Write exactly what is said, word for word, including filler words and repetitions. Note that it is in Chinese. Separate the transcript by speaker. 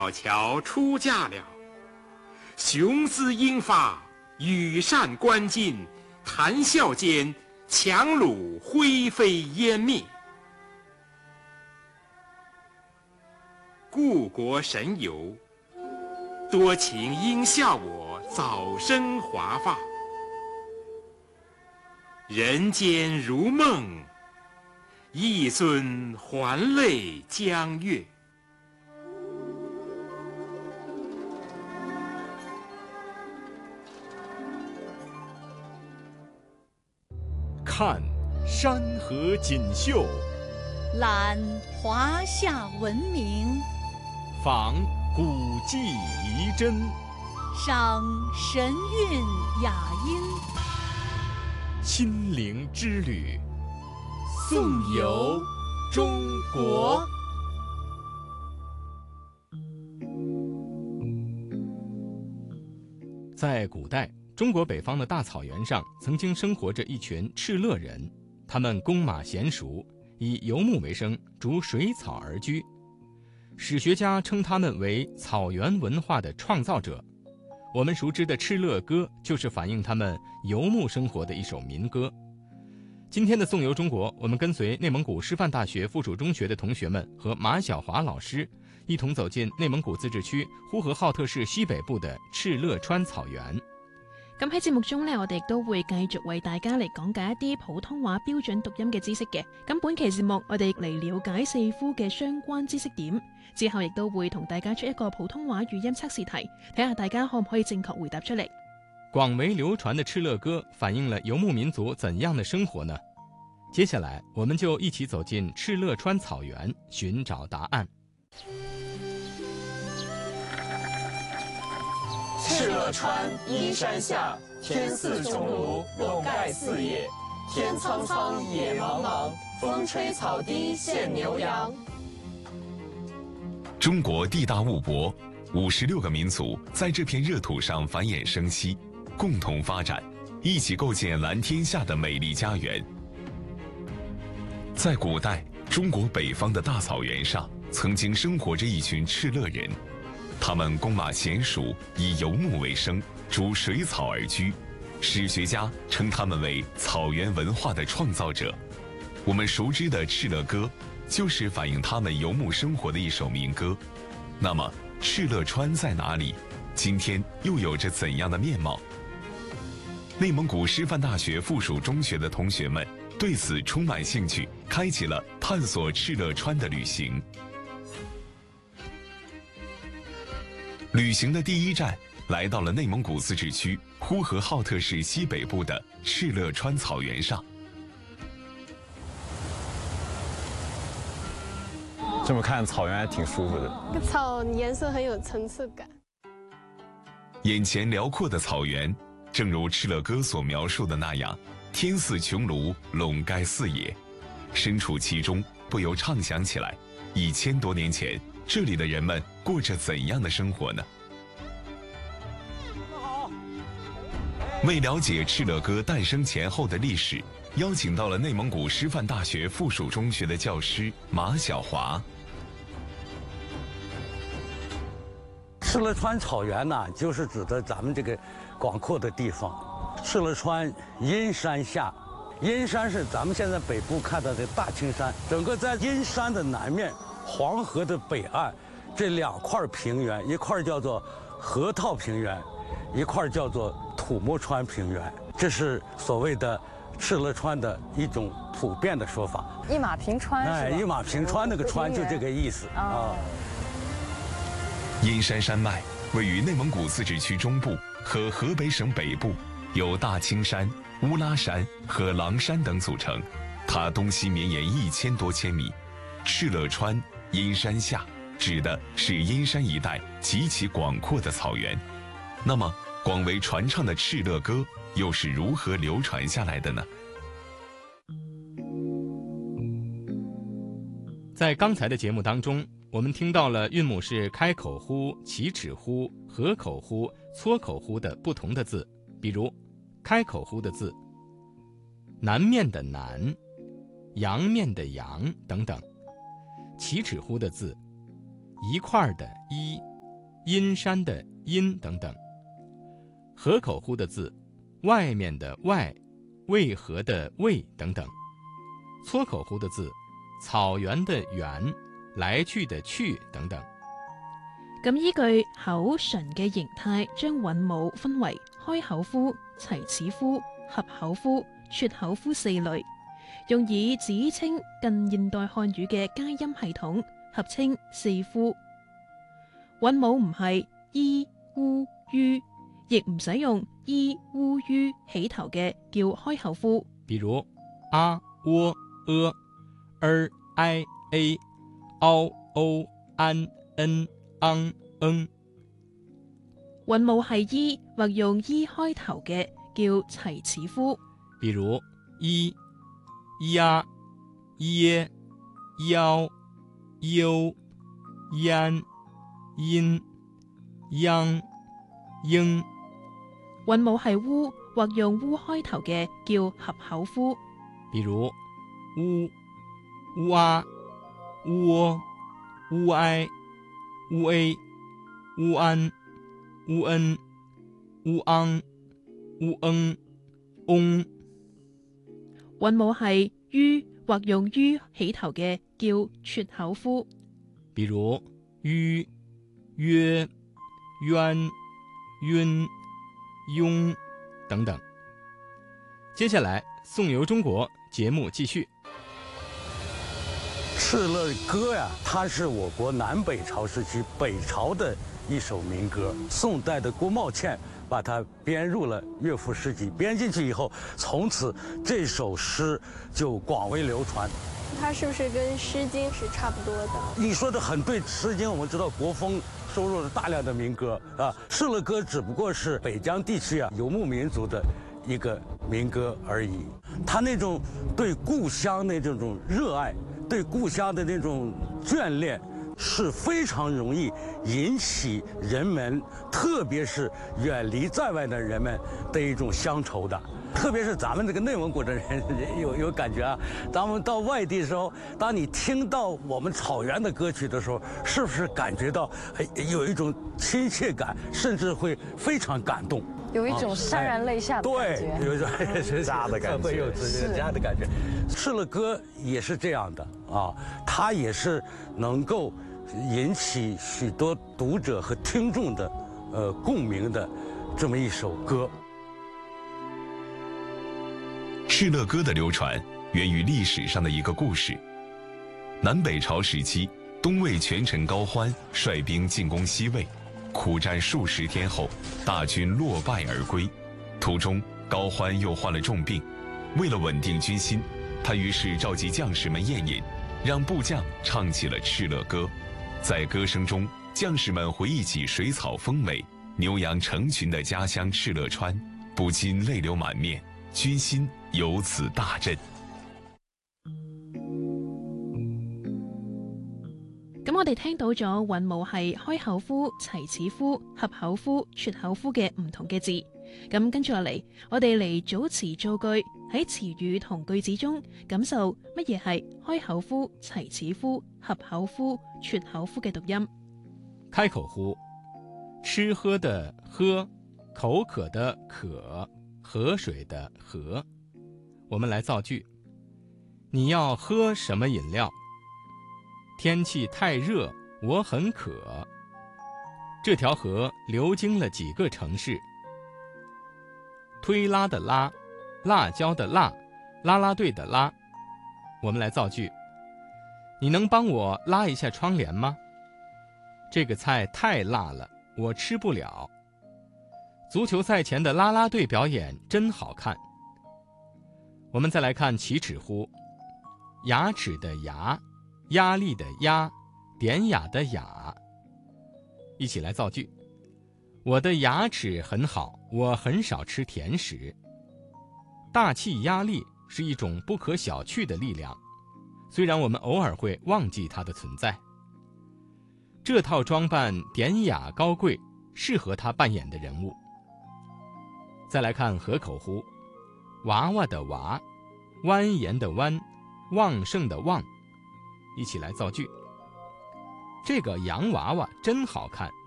Speaker 1: 小乔出嫁了，雄姿英发，羽扇纶巾，谈笑间，樯橹灰飞烟灭。故国神游，多情应笑我早生华发。人间如梦，一尊还酹江月。
Speaker 2: 看山河锦绣，
Speaker 3: 览华夏文明，
Speaker 2: 访古迹遗珍，
Speaker 3: 赏神韵雅音。
Speaker 2: 心灵之旅，颂游中国。在古代，中国北方的大草原上曾经生活着一群敕勒人，他们弓马娴熟，以游牧为生，逐水草而居。史学家称他们为草原文化的创造者。我们熟知的《敕勒歌》就是反映他们游牧生活的一首民歌。今天的颂游中国，我们跟随内蒙古师范大学附属中学的同学们和马晓华老師一同走進內蒙古自治區呼和浩特市西北部的敕勒川草原。
Speaker 4: 咁喺節目中呢，我哋亦都會繼續為大家嚟講解一啲普通話標準讀音嘅知識嘅。咁本期節目我哋嚟了解四呼嘅相關知識點，之後亦都會同大家出一個普通話語音測試題，睇下大家可唔可以正確回答出嚟。廣為流傳的敕勒歌反映了游牧民族怎樣的生活呢？接下來我們就一起走進敕勒川草原，尋找答案。
Speaker 5: 敕勒川，阴山下，天似穹庐，笼盖四野。天苍苍，野茫茫，風吹草低見牛羊。
Speaker 6: 中國地大物博，五十六個民族在這片熱土上繁衍生息，共同發展，一起構建藍天下的美麗家園。在古代，中國北方的大草原上，曾經生活着一群敕勒人。他們弓馬嫻熟，以游牧為生，逐水草而居。史學家稱他們為草原文化的創造者。我們熟知的敕勒歌，就是反映他們游牧生活的一首民歌。那麼，敕勒川在哪裡？今天又有着怎樣的面貌？內蒙古師範大學附屬中學的同學們對此充滿興趣，開啟了探索敕勒川的旅行。旅行的第一站來到了內蒙古自治區呼和浩特市西北部的敕勒川草原上。
Speaker 7: 這麼看草原還挺舒服的，
Speaker 8: 這個草顏色很有層次感。
Speaker 6: 眼前遼闊的草原，正如敕勒歌所描述的那樣，天似穹庐，籠蓋四野。身處其中，不由暢想起來，一千多年前這裡的人們過着怎樣的生活呢？為了解敕勒歌誕生前後的歷史，邀請到了內蒙古師範大學附屬中學的教師馬曉華。
Speaker 9: 敕勒川草原呢，就是指的咱們這個廣闊的地方。敕勒川陰山下，陰山是咱們現在北部看到的大青山，整個在陰山的南面，黃河的北岸，這兩塊平原，一塊叫做河套平原，一塊叫做土默川平原，這是所謂的敕勒川的一種普遍的說法。
Speaker 10: 一馬平川，
Speaker 9: 哎，一馬平川那個川就這個意思啊。
Speaker 6: 陰山山脈位於內蒙古自治區中部和河北省北部，由大青山、烏拉山和狼山等組成，它東西綿延一千多千米。敕勒川陰山下指的是陰山一帶極其廣闊的草原。那麼廣為傳唱的敕勒歌又是如何流傳下來的呢？
Speaker 2: 在剛才的節目當中，我們聽到了韻母是開口呼、起齒呼、合口呼、撮口呼的不同的字，比如開口呼的字，南面的南，陽面的陽等等；起齒呼的字，一塊的一、 阴山的阴等等。河口湖的字，外面的外，渭河的渭等等。撮口湖的字，草原的原，來去的去等等。
Speaker 4: 咁依據口唇嘅形態，將韻母分為開口呼、齊齒呼、合口呼、撮口呼四類，用以指稱近現代漢語嘅佳音系統，合稱四呼。韻母唔係伊、烏、於，亦唔使用伊、烏、於起頭嘅叫開口呼。
Speaker 2: 比如啊、喔、呃、兒、哀、a、嗷、歐、安、恩、昂、嗯。
Speaker 4: 韻母係伊或用伊開頭嘅叫齊齒呼。
Speaker 2: 比如伊、呀、耶、夭、憂、焉、因、央、應。
Speaker 4: 韻母係烏或用烏開頭嘅叫合口呼。
Speaker 2: 比如烏、烏啊、烏喔、烏哀、烏 a、烏安、烏恩、烏昂、烏嗯、翁。
Speaker 4: 韻母係於或用於起頭嘅叫撮口呼。
Speaker 2: 比如於、約、淵、暈、庸等等。接下來宋遊中國節目繼續。
Speaker 9: 《敕勒歌》呀，它是我國南北朝時期北朝的一首民歌。宋代的郭茂倩把它編入了樂府詩集，編進去以後，從此這首詩就廣為流傳。
Speaker 8: 它是不是跟《詩經》是差不多的？
Speaker 9: 你說的很對，《詩經》我們知道國風收錄了大量的民歌啊，《敕勒歌》只不過是北疆地區啊游牧民族的一個民歌而已。他那種對故鄉的這種熱愛，對故鄉的那種眷戀，是非常容易引起人們，特別是遠離在外的人們的一種鄉愁的。特別是咱們這個內蒙古的人有有感覺啊，咱們到外地的時候，當你聽到我們草原的歌曲的時候，是不是感覺到有一種親切感，甚至會非常感動？
Speaker 10: 有一種潸然淚下的感覺，
Speaker 9: 對，有一種
Speaker 7: 家的感覺，
Speaker 9: 會有家的感覺。敕勒歌也是這樣的啊，它也是能夠引起許多讀者和聽眾的呃共鳴的這麼一首歌。
Speaker 6: 敕勒歌的流傳源於歷史上的一個故事。南北朝時期，東魏權臣高歡率兵進攻西魏，苦戰數十天後，大軍落敗而歸。途中，高歡又患了重病，為了穩定軍心，他於是召集將士們宴飲，讓部將唱起了敕勒歌。在歌聲中，將士們回憶起水草豐美、牛羊成群的家鄉敕勒川，不禁淚流滿面，軍心由此大振。
Speaker 4: 咁我哋聽到咗韻母係開口呼、齊齒呼、合口呼、撮口呼嘅唔同嘅字。咁跟住落嚟，我哋嚟組詞造句，喺詞語同句子中感受乜嘢係開口呼、齊齒呼、合口呼、撮口呼嘅讀音。
Speaker 2: 開口呼，吃喝的喝，口渴的渴，河水的河。我們來造句。你要喝什麼飲料？天氣太熱，我很渴。這條河流經了幾個城市。推拉的拉，辣椒的辣，啦啦隊的拉。我們來造句。你能幫我拉一下窗簾嗎？這個菜太辣了，我吃不了。足球賽前的啦啦隊表演真好看。我們再來看齊齒呼。牙齒的牙，壓力的壓，典雅的雅。一起來造句。我的牙齒很好，我很少吃甜食。大氣壓力是一種不可小覷的力量，雖然我們偶爾會忘記它的存在。這套裝扮典雅高貴，適合他扮演的人物。再來看合口呼。娃娃的娃，蜿蜒的蜿，旺盛的旺。一起來造句。這個洋娃娃真好看，